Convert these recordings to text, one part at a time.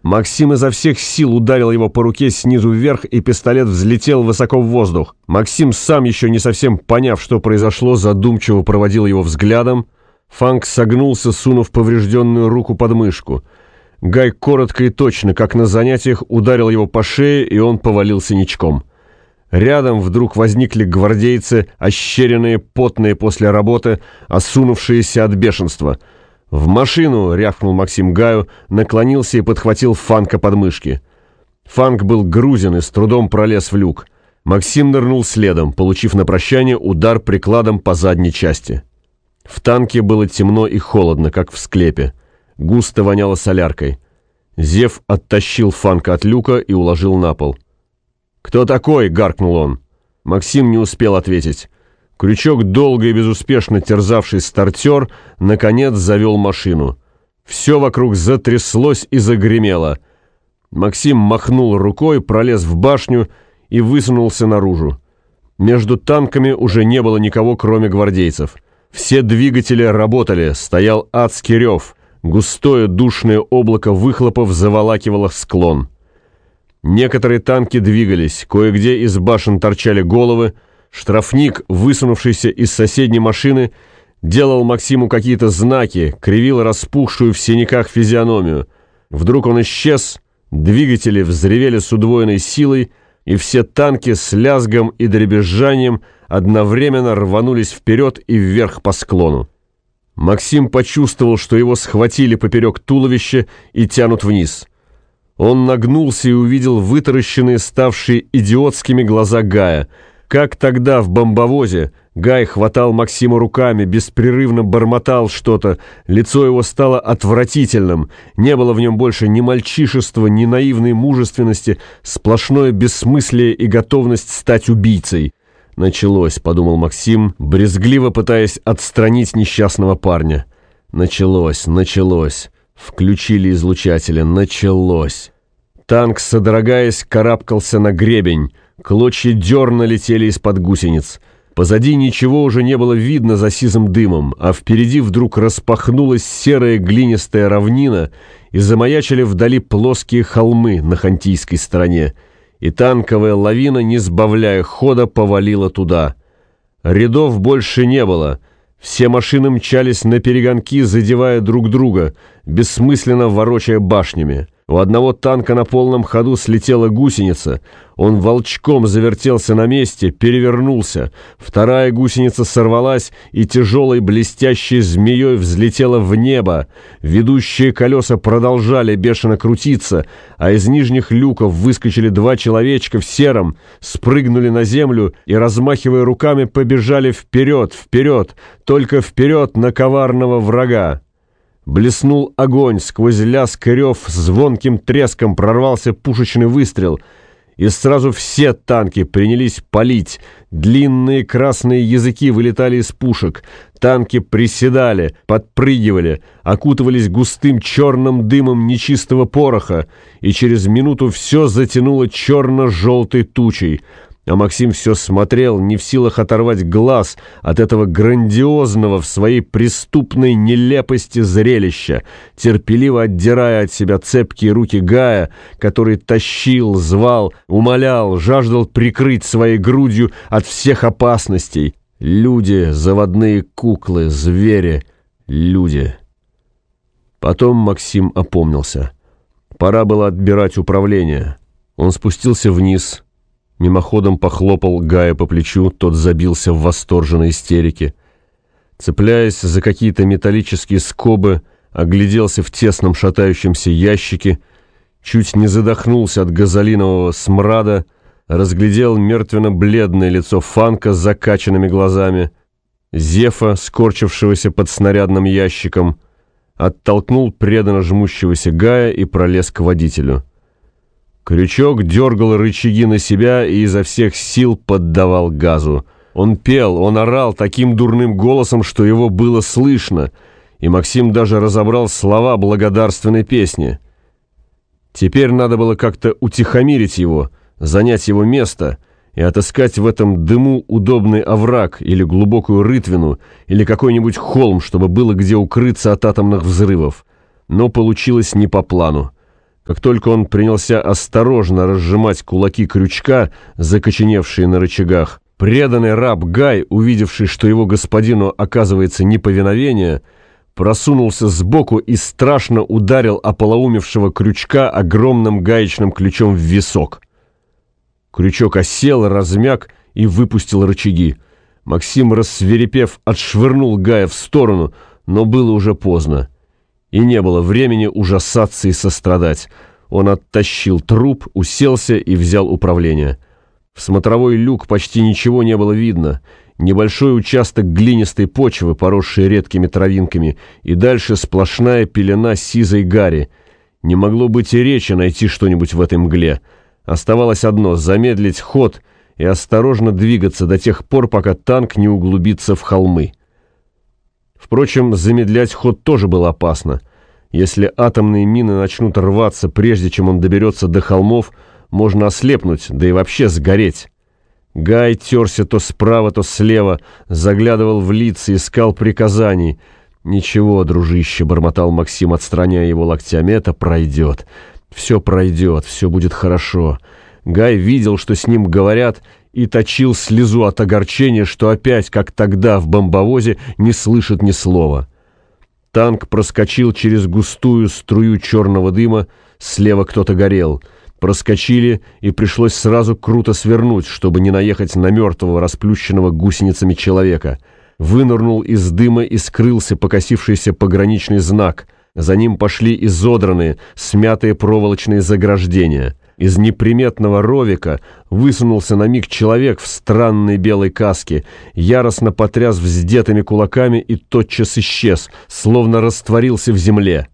Максим изо всех сил ударил его по руке снизу вверх, и пистолет взлетел высоко в воздух. Максим, сам еще не совсем поняв, что произошло, задумчиво проводил его взглядом. Фанк согнулся, сунув поврежденную руку под мышку. Гай коротко и точно, как на занятиях, ударил его по шее, и он повалился ничком. Рядом вдруг возникли гвардейцы, ощеренные, потные после работы, осунувшиеся от бешенства. «В машину!» — рявкнул Максим Гаю, наклонился и подхватил Фанка под мышки. Фанк был грузен и с трудом пролез в люк. Максим нырнул следом, получив на прощание удар прикладом по задней части. В танке было темно и холодно, как в склепе. Густо воняло соляркой. Зев оттащил Фанка от люка и уложил на пол. «Кто такой?» — гаркнул он. Максим не успел ответить. Крючок, долго и безуспешно терзавший стартер, наконец завел машину. Все вокруг затряслось и загремело. Максим махнул рукой, пролез в башню и высунулся наружу. Между танками уже не было никого, кроме гвардейцев. Все двигатели работали, стоял адский рев. Густое душное облако выхлопов заволакивало склон. Некоторые танки двигались, кое-где из башен торчали головы. Штрафник, высунувшийся из соседней машины, делал Максиму какие-то знаки, кривил распухшую в синяках физиономию. Вдруг он исчез, двигатели взревели с удвоенной силой, и все танки с лязгом и дребезжанием одновременно рванулись вперед и вверх по склону. Максим почувствовал, что его схватили поперек туловища и тянут вниз. Он нагнулся и увидел вытаращенные, ставшие идиотскими глаза Гая. Как тогда в бомбовозе Гай хватал Максима руками, беспрерывно бормотал что-то, лицо его стало отвратительным, не было в нем больше ни мальчишества, ни наивной мужественности, сплошное бессмыслие и готовность стать убийцей. «Началось», — подумал Максим, брезгливо пытаясь отстранить несчастного парня. «Началось, началось». Включили излучатели. Началось. Танк, содрогаясь, карабкался на гребень. Клочья дерна летели из-под гусениц. Позади ничего уже не было видно за сизым дымом, а впереди вдруг распахнулась серая глинистая равнина, и замаячили вдали плоские холмы на хантийской стороне. И танковая лавина, не сбавляя хода, повалила туда. Рядов больше не было. Все машины мчались наперегонки, задевая друг друга, бессмысленно ворочая башнями. У одного танка на полном ходу слетела гусеница. Он волчком завертелся на месте, перевернулся. Вторая гусеница сорвалась и тяжелой блестящей змеей взлетела в небо. Ведущие колеса продолжали бешено крутиться, а из нижних люков выскочили два человечка в сером, спрыгнули на землю и, размахивая руками, побежали вперед, вперед, только вперед на коварного врага. Блеснул огонь, сквозь лязг и рев звонким треском прорвался пушечный выстрел, и сразу все танки принялись палить. Длинные красные языки вылетали из пушек, танки приседали, подпрыгивали, окутывались густым черным дымом нечистого пороха, и через минуту все затянуло черно-желтой тучей. А Максим все смотрел, не в силах оторвать глаз от этого грандиозного в своей преступной нелепости зрелища, терпеливо отдирая от себя цепкие руки Гая, который тащил, звал, умолял, жаждал прикрыть своей грудью от всех опасностей. Люди, заводные куклы, звери, люди. Потом Максим опомнился. Пора было отбирать управление. Он спустился вниз, мимоходом похлопал Гая по плечу, тот забился в восторженной истерике. Цепляясь за какие-то металлические скобы, огляделся в тесном шатающемся ящике, чуть не задохнулся от газолинового смрада, разглядел мертвенно-бледное лицо Фанка с закачанными глазами, Зефа, скорчившегося под снарядным ящиком, оттолкнул преданно жмущегося Гая и пролез к водителю. Крючок дергал рычаги на себя и изо всех сил поддавал газу. Он пел, он орал таким дурным голосом, что его было слышно, и Максим даже разобрал слова благодарственной песни. Теперь надо было как-то утихомирить его, занять его место и отыскать в этом дыму удобный овраг или глубокую рытвину, или какой-нибудь холм, чтобы было где укрыться от атомных взрывов. Но получилось не по плану. Как только он принялся осторожно разжимать кулаки крючка, закоченевшие на рычагах, преданный раб Гай, увидевший, что его господину оказывается неповиновение, просунулся сбоку и страшно ударил ополоумевшего крючка огромным гаечным ключом в висок. Крючок осел, размяк и выпустил рычаги. Максим, рассвирепев, отшвырнул Гая в сторону, но было уже поздно. И не было времени ужасаться и сострадать. Он оттащил труп, уселся и взял управление. В смотровой люк почти ничего не было видно. Небольшой участок глинистой почвы, поросший редкими травинками, и дальше сплошная пелена сизой гари. Не могло быть и речи найти что-нибудь в этой мгле. Оставалось одно — замедлить ход и осторожно двигаться до тех пор, пока танк не углубится в холмы. Впрочем, замедлять ход тоже было опасно. Если атомные мины начнут рваться, прежде чем он доберется до холмов, можно ослепнуть, да и вообще сгореть. Гай терся то справа, то слева, заглядывал в лица, искал приказаний. «Ничего, дружище», — бормотал Максим, отстраняя его локтями, — «это пройдет. Все пройдет, все будет хорошо». Гай видел, что с ним говорят, и точил слезу от огорчения, что опять, как тогда в бомбовозе, не слышит ни слова. Танк проскочил через густую струю черного дыма, слева кто-то горел. Проскочили, и пришлось сразу круто свернуть, чтобы не наехать на мертвого, расплющенного гусеницами человека. Вынырнул из дыма и скрылся покосившийся пограничный знак. За ним пошли изодранные, смятые проволочные заграждения. Из неприметного ровика высунулся на миг человек в странной белой каске, яростно потряс вздетыми кулаками и тотчас исчез, словно растворился в земле.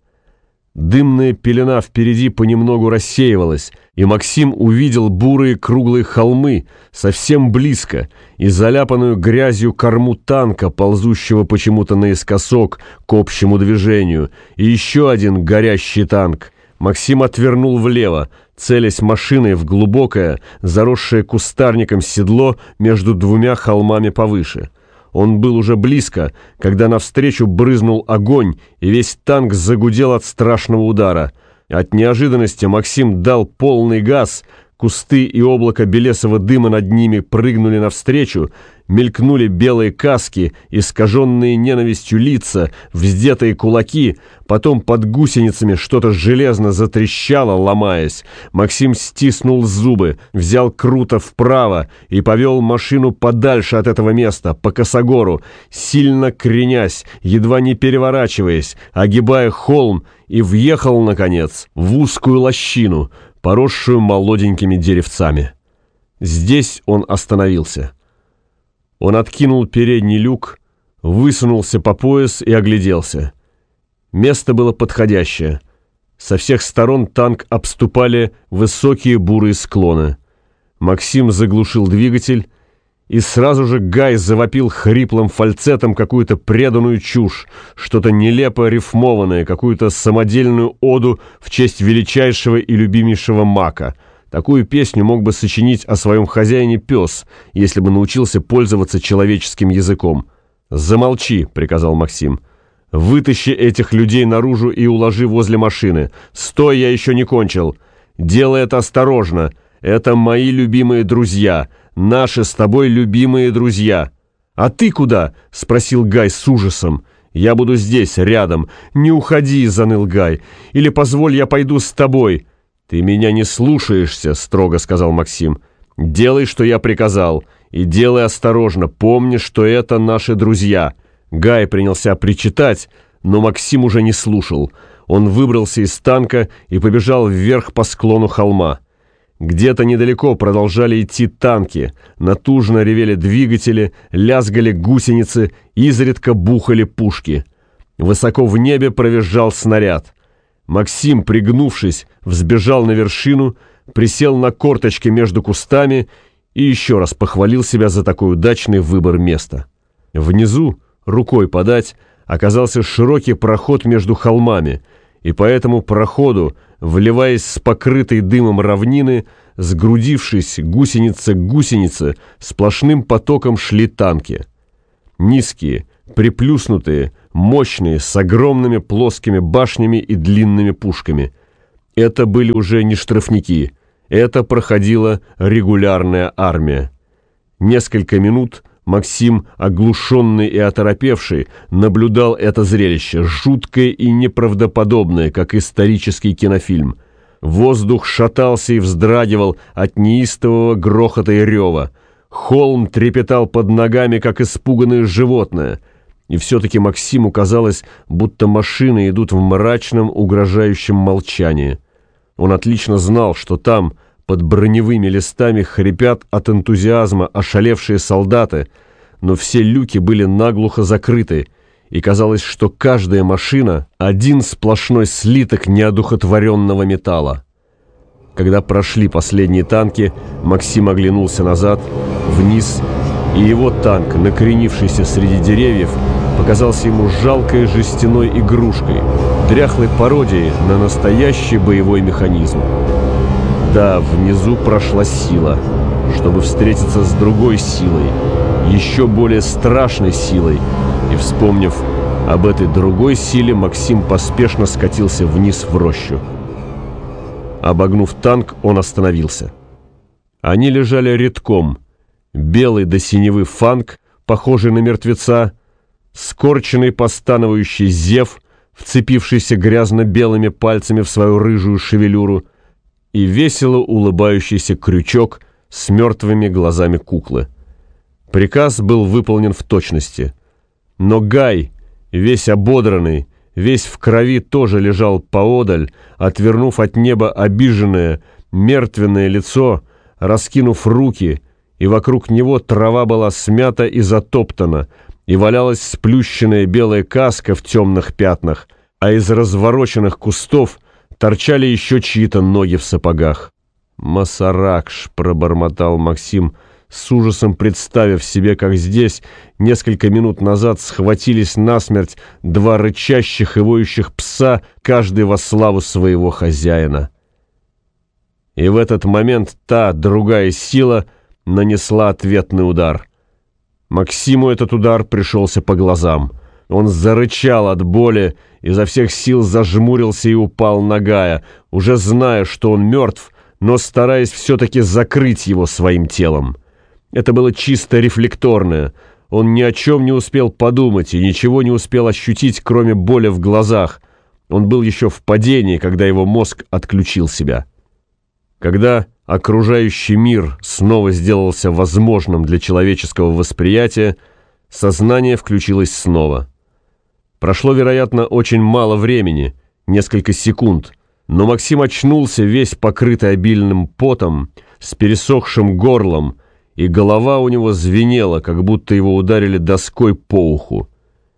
Дымная пелена впереди понемногу рассеивалась, и Максим увидел бурые круглые холмы совсем близко и заляпанную грязью корму танка, ползущего почему-то наискосок к общему движению, и еще один горящий танк. Максим отвернул влево, целясь машиной в глубокое, заросшее кустарником седло между двумя холмами повыше. Он был уже близко, когда навстречу брызнул огонь, и весь танк загудел от страшного удара. От неожиданности Максим дал полный газ, кусты и облако белесого дыма над ними прыгнули навстречу, мелькнули белые каски, искаженные ненавистью лица, вздетые кулаки, потом под гусеницами что-то железно затрещало, ломаясь. Максим стиснул зубы, взял круто вправо и повел машину подальше от этого места, по косогору, сильно кренясь, едва не переворачиваясь, огибая холм, и въехал, наконец, в узкую лощину, поросшую молоденькими деревцами. Здесь он остановился. Он откинул передний люк, высунулся по пояс и огляделся. Место было подходящее. Со всех сторон танк обступали высокие бурые склоны. Максим заглушил двигатель, и сразу же Гай завопил хриплым фальцетом какую-то преданную чушь, что-то нелепо рифмованное, какую-то самодельную оду в честь величайшего и любимейшего мака. Такую песню мог бы сочинить о своем хозяине пес, если бы научился пользоваться человеческим языком. «Замолчи», — приказал Максим. «Вытащи этих людей наружу и уложи возле машины. Стой, я еще не кончил. Делай это осторожно. Это мои любимые друзья, наши с тобой любимые друзья». «А ты куда?» — спросил Гай с ужасом. «Я буду здесь, рядом. Не уходи», — заныл Гай. «Или позволь, я пойду с тобой». «Ты меня не слушаешься», — строго сказал Максим. «Делай, что я приказал, и делай осторожно. Помни, что это наши друзья». Гай принялся причитать, но Максим уже не слушал. Он выбрался из танка и побежал вверх по склону холма. Где-то недалеко продолжали идти танки, натужно ревели двигатели, лязгали гусеницы, изредка бухали пушки. Высоко в небе провизжал снаряд. Максим, пригнувшись, взбежал на вершину, присел на корточки между кустами и еще раз похвалил себя за такой удачный выбор места. Внизу, рукой подать, оказался широкий проход между холмами, и по этому проходу, вливаясь с покрытой дымом равнины, сгрудившись гусеница к гусенице, сплошным потоком шли танки. Низкие, приплюснутые, мощные, с огромными плоскими башнями и длинными пушками. Это были уже не штрафники, это проходила регулярная армия. Несколько минут Максим, оглушенный и оторопевший, наблюдал это зрелище, жуткое и неправдоподобное, как исторический кинофильм. Воздух шатался и вздрагивал от неистового грохота и рева. Холм трепетал под ногами, как испуганное животное. И все-таки Максиму казалось, будто машины идут в мрачном, угрожающем молчании. Он отлично знал, что там, под броневыми листами, хрипят от энтузиазма ошалевшие солдаты, но все люки были наглухо закрыты, и казалось, что каждая машина — один сплошной слиток неодухотворенного металла. Когда прошли последние танки, Максим оглянулся назад, вниз, и его танк, накренившийся среди деревьев, показался ему жалкой жестяной игрушкой, дряхлой пародией на настоящий боевой механизм. Да, внизу прошла сила, чтобы встретиться с другой силой, еще более страшной силой, и, вспомнив об этой другой силе, Максим поспешно скатился вниз в рощу. Обогнув танк, он остановился. Они лежали редком. Белый до синевы Фанк, похожий на мертвеца, скорченный постановающий Зев, вцепившийся грязно-белыми пальцами в свою рыжую шевелюру, и весело улыбающийся Крючок с мертвыми глазами куклы. Приказ был выполнен в точности. Но Гай, весь ободранный, весь в крови, тоже лежал поодаль, отвернув от неба обиженное, мертвенное лицо, раскинув руки, и вокруг него трава была смята и затоптана, и валялась сплющенная белая каска в темных пятнах, а из развороченных кустов торчали еще чьи-то ноги в сапогах. «Масаракш», — пробормотал Максим, с ужасом представив себе, как здесь несколько минут назад схватились насмерть два рычащих и воющих пса, каждый во славу своего хозяина. И в этот момент та другая сила нанесла ответный удар. Максиму этот удар пришелся по глазам. Он зарычал от боли, изо всех сил зажмурился и упал на Гая, уже зная, что он мертв, но стараясь все-таки закрыть его своим телом. Это было чисто рефлекторное. Он ни о чем не успел подумать и ничего не успел ощутить, кроме боли в глазах. Он был еще в падении, когда его мозг отключил себя. Когда окружающий мир снова сделался возможным для человеческого восприятия, сознание включилось снова. Прошло, вероятно, очень мало времени, несколько секунд, но Максим очнулся весь покрытый обильным потом, с пересохшим горлом, и голова у него звенела, как будто его ударили доской по уху.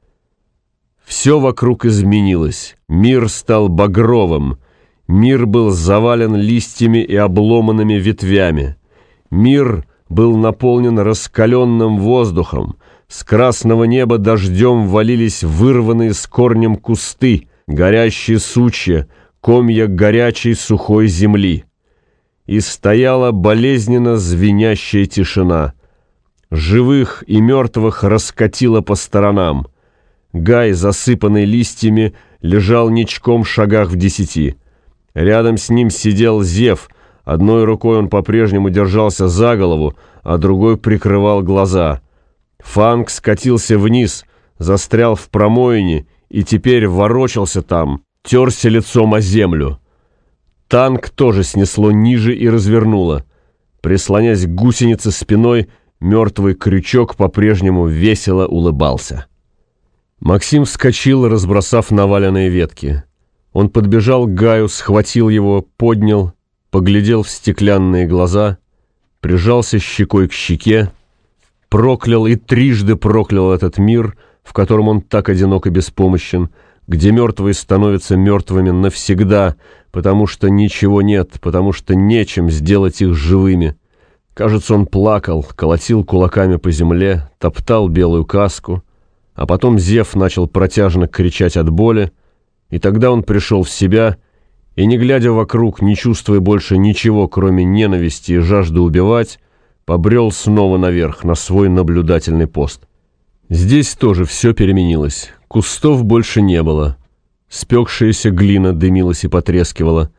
Все вокруг изменилось, мир стал багровым, мир был завален листьями и обломанными ветвями, мир был наполнен раскаленным воздухом, с красного неба дождем валились вырванные с корнем кусты, горящие сучья, комья горячей сухой земли. И стояла болезненно звенящая тишина. Живых и мертвых раскатило по сторонам. Гай, засыпанный листьями, лежал ничком в шагах в 10. Рядом с ним сидел Зев. Одной рукой он по-прежнему держался за голову, а другой прикрывал глаза. Фанк скатился вниз, застрял в промоине и теперь ворочался там, терся лицом о землю. Танк тоже снесло ниже и развернуло. Прислонясь к гусенице спиной, мертвый Крючок по-прежнему весело улыбался. Максим вскочил, разбросав наваленные ветки. Он подбежал к Гаю, схватил его, поднял, поглядел в стеклянные глаза, прижался щекой к щеке, проклял и трижды проклял этот мир, в котором он так одинок и беспомощен, где мертвые становятся мертвыми навсегда, потому что ничего нет, потому что нечем сделать их живыми. Кажется, он плакал, колотил кулаками по земле, топтал белую каску, а потом Зев начал протяжно кричать от боли, и тогда он пришел в себя и, не глядя вокруг, не чувствуя больше ничего, кроме ненависти и жажды убивать, побрел снова наверх, на свой наблюдательный пост. Здесь тоже все переменилось. Кустов больше не было. Спекшаяся глина дымилась и потрескивала.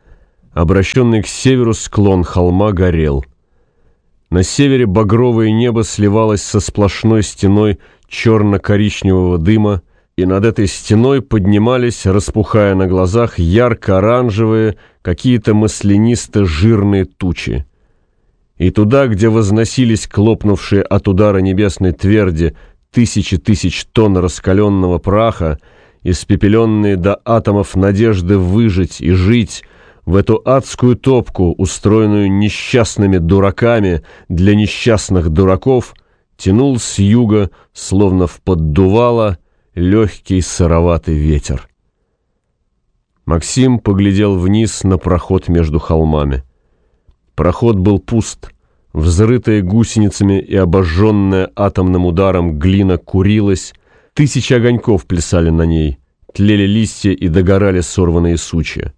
Обращенный к северу склон холма горел. На севере багровое небо сливалось со сплошной стеной черно-коричневого дыма, и над этой стеной поднимались, распухая на глазах, ярко-оранжевые, какие-то маслянисто-жирные тучи. И туда, где возносились клопнувшие от удара небесной тверди тысячи тысяч тонн раскаленного праха, испепеленные до атомов надежды выжить и жить, в эту адскую топку, устроенную несчастными дураками для несчастных дураков, тянул с юга, словно в поддувало, легкий сыроватый ветер. Максим поглядел вниз на проход между холмами. Проход был пуст. Взрытая гусеницами и обожженная атомным ударом глина курилась, тысячи огоньков плясали на ней, тлели листья и догорали сорванные сучья.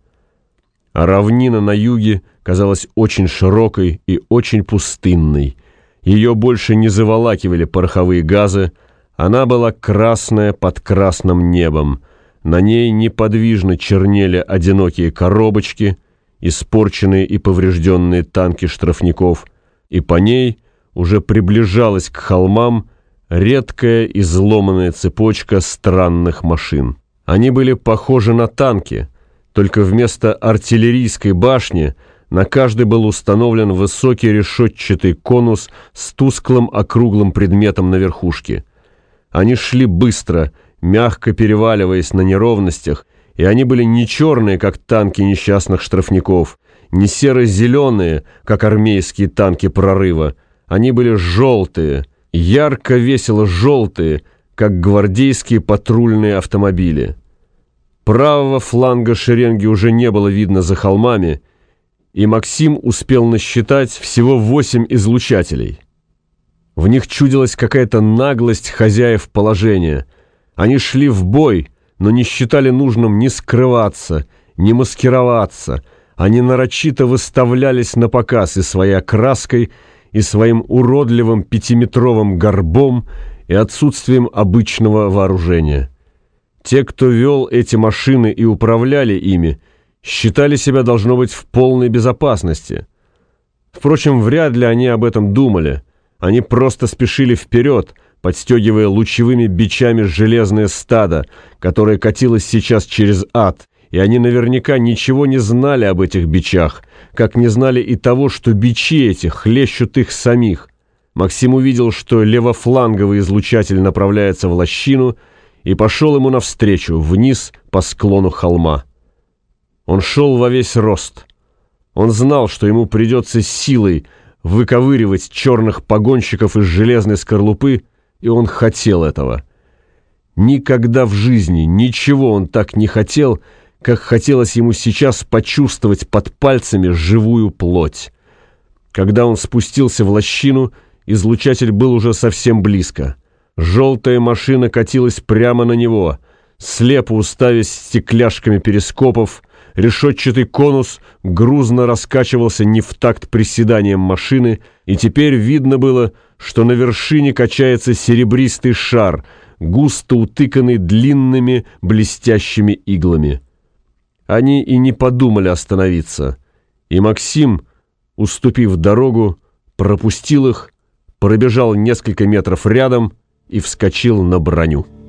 А равнина на юге казалась очень широкой и очень пустынной. Ее больше не заволакивали пороховые газы, она была красная под красным небом. На ней неподвижно чернели одинокие коробочки, испорченные и поврежденные танки штрафников, и по ней уже приближалась к холмам редкая изломанная цепочка странных машин. Они были похожи на танки, только вместо артиллерийской башни на каждой был установлен высокий решетчатый конус с тусклым округлым предметом на верхушке. Они шли быстро, мягко переваливаясь на неровностях, и они были не черные, как танки несчастных штрафников, не серо-зеленые, как армейские танки прорыва. Они были желтые, ярко-весело желтые, как гвардейские патрульные автомобили. Правого фланга шеренги уже не было видно за холмами, и Максим успел насчитать всего 8 излучателей. В них чудилась какая-то наглость хозяев положения. Они шли в бой, но не считали нужным ни скрываться, ни маскироваться. Они нарочито выставлялись на показ и своей окраской, и своим уродливым 5-метровым горбом, и отсутствием обычного вооружения. Те, кто вел эти машины и управляли ими, считали себя, должно быть, в полной безопасности. Впрочем, вряд ли они об этом думали. Они просто спешили вперед, подстегивая лучевыми бичами железное стадо, которое катилось сейчас через ад, и они наверняка ничего не знали об этих бичах, как не знали и того, что бичи эти хлещут их самих. Максим увидел, что левофланговый излучатель направляется в лощину, и пошел ему навстречу, вниз по склону холма. Он шел во весь рост. Он знал, что ему придется силой выковыривать черных погонщиков из железной скорлупы, и он хотел этого. Никогда в жизни ничего он так не хотел, как хотелось ему сейчас почувствовать под пальцами живую плоть. Когда он спустился в лощину, излучатель был уже совсем близко. Желтая машина катилась прямо на него, слепо уставясь стекляшками перископов. Решетчатый конус грузно раскачивался не в такт приседанием машины, и теперь видно было, что на вершине качается серебристый шар, густо утыканный длинными блестящими иглами. Они и не подумали остановиться, и Максим, уступив дорогу, пропустил их, пробежал несколько метров рядом и вскочил на броню.